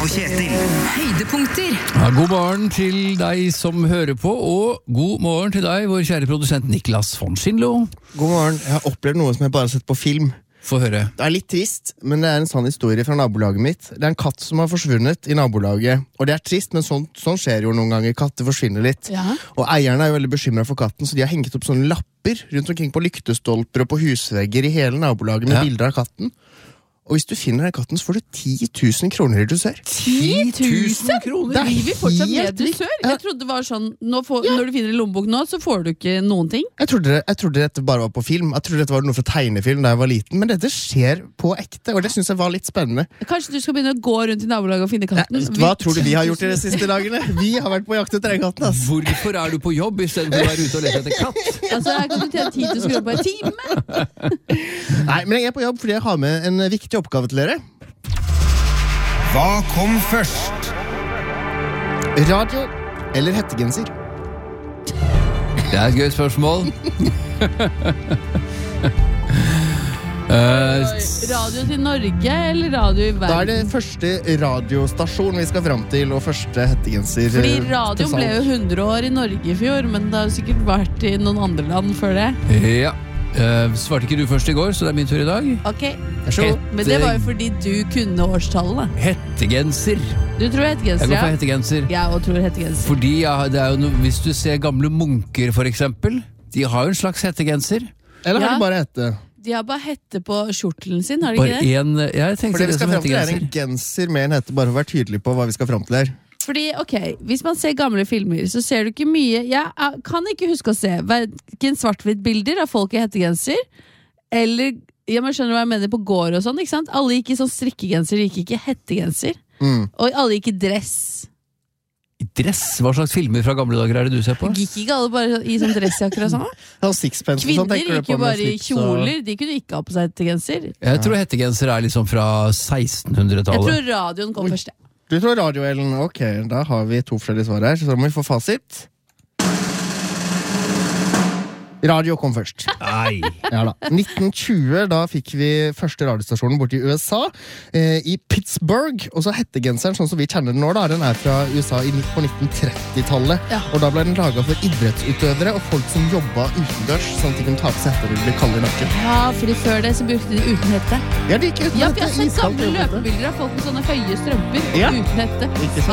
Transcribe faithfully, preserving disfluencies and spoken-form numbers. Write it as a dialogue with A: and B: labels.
A: og Kjetil.
B: Høydepunkter.
C: Ja, god morgen til deg som hører på, og god morgen til deg, vår kjære produsent Niklas von Schindlo.
D: God morgen. Jeg har opplevd noe som jeg bare har sett på film.
C: Få høre.
D: Det er litt trist, men det er en sann historie fra nabolaget mitt. Det er en katt som har forsvunnet i nabolaget. Og det er trist, men sånn, sånn skjer jo noen ganger. Katter forsvinner litt.
B: Ja.
D: Og eierne er jo veldig bekymret for katten, så de har hengt opp sånne lapper rundt omkring på lyktestolper og på husvegger i hele nabolaget med
C: Ja.
D: bilder av katten. Og hvis du finner den katten, så får du ti tusen kroner i dusør.
B: ti tusen
C: kroner?
D: Det er
B: Blir vi fortsatt med
D: helt vilt.
B: dusør? Jeg trodde det var sånn, nå får, når du finner en lommebok nå, så får du ikke noen ting.
D: Jeg trodde, jeg trodde dette bare var på film. Jeg trodde dette var noe fra tegnefilm da jeg var liten, men dette skjer på ekte, og det synes jeg var litt spennende.
B: Kanskje du skal begynne å gå rundt i nabolaget og finne katten?
D: Eh, Hva tror du vi har gjort i de siste dagene? Vi har vært på jakt etter den katten, ass.
C: Hvorfor er du på jobb i stedet for å være ute og lete etter katt?
B: Altså, her kan du tjene ti tusen kroner på en time.
D: Nei, men jeg er på jobb fordi jeg har med en viktig oppgave til dere.
A: Hva kom først?
D: Radio eller hettegenser?
C: Det er et gøy spørsmål. uh,
B: Radio til Norge eller radio i verden?
D: Da er det første radiostasjon vi skal fram til, og første hettegenser.
B: Fordi
D: eh,
B: radio
D: til salg.
B: ble jo hundre år i Norge i fjor, men det har jo sikkert vært i noen andre land før det.
C: ja. Uh, svarte ikke du først i går, så det er min tur i dag.
B: Ok,
D: Vær så god.
B: men det var jo fordi du kunne årstallene.
C: Hettegenser.
B: Du tror
C: Jeg
B: hettegenser,
C: går for
B: ja?
C: hettegenser.
B: Jeg også tror hettegenser.
C: Fordi ja, det er jo no, hvis du ser gamle munker for eksempel, de har jo en slags hettegenser.
D: Eller har
B: Ja.
D: det bare hette?
B: De har bare hette på skjortelen sin, har de
C: Bare
B: ikke det?
C: en, jeg tenkte
D: For det vi
C: det
D: skal
C: som
D: fram til er
C: hettegenser.
D: en genser med en hette, bare for å være tydelig på hva vi skal fram til her.
B: Fordi, ok, hvis man ser gamle filmer, så ser du ikke mye. Jeg eh, kan ikke huske å se hverken svart-hvitt-bilder av folk i hettegenser, eller, ja, men skjønner du hva jeg mener, på gård og sånn, ikke sant? Alle gikk i sånn strikkegenser, de gikk ikke i hettegenser.
D: Mm.
B: Og alle gikk i dress.
C: Dress? Hva slags filmer fra gamle dager er det du ser på?
B: Gikk ikke alle bare i sånn dressjakker og sånn?
D: Ja, sixpence og sånn,
B: Kvinner
D: tenker du
B: gikk
D: på
B: jo
D: med
B: bare i
D: slips og-
B: kjoler, de kunne ikke ha på seg hettegenser.
C: Jeg tror hettegenser er liksom fra
B: Jeg
C: sekstenhundretallet.
B: tror radioen kom
D: Oi.
B: først. Ja.
D: Du tror radio, Ellen? Ok, da har vi to forskjellige svar her, så da må vi få fasit. Radio kom først.
C: Nei.
D: Ja da. nitten tjue, da fikk vi første radiostasjonen borte i U S A, eh, i Pittsburgh, og så hettegenseren, sånn som vi kjenner den nå, da, den er fra U S A i, på nitten trettitallet,
B: Ja.
D: og da ble den laget for idrettsutøvere og folk som jobba utendørs, sånn at de kunne ta på seg hette og bli kalde i nakken.
B: Ja, fordi før det så brukte de det uten hette.
D: Ja, det gikk uten
B: Ja,
D: hette,
B: for jeg har sett
D: iskaldt
B: gamle
D: uten hette.
B: løpebilder av folk med sånne høye strømper
D: Ja.
B: uten hette.
D: Ikke sant?